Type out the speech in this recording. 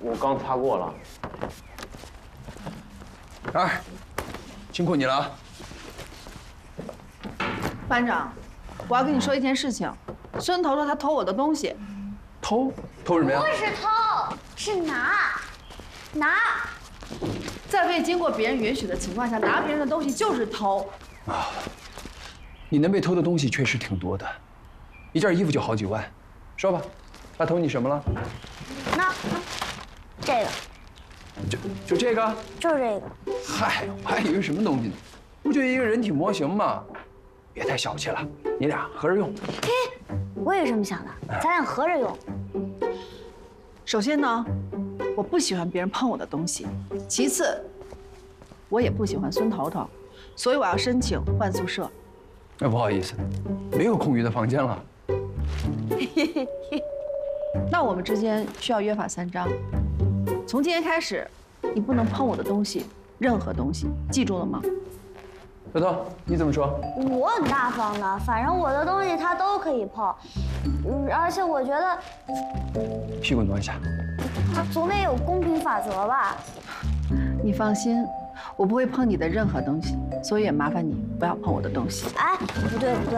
我刚擦过了。 二，辛苦你了啊！ 班长，我要跟你说一件事情，孙头头他偷我的东西。 偷什么呀？ 不是偷，是拿。 在未经过别人允许的情况下拿别人的东西就是偷。 啊，你能被偷的东西确实挺多的，一件衣服就好几万。说吧，他偷你什么了？ 这个， 就这个？ 就是这个。 嗨，我还以为什么东西呢，不就一个人体模型吗？别太小气了，你俩合着用。 我也是这么想的，咱俩合着用。 首先呢，我不喜欢别人碰我的东西；其次，我也不喜欢孙头头，所以我要申请换宿舍。 那不好意思，没有空余的房间了。 那我们之间需要约法三章。从今天开始，你不能碰我的东西，任何东西，记住了吗？ 头头，你怎么说？ 我很大方的，反正我的东西他都可以碰，而且我觉得屁股挪一下。 总得有公平法则吧。 你放心，我不会碰你的任何东西，所以也麻烦你不要碰我的东西。 哎，不对。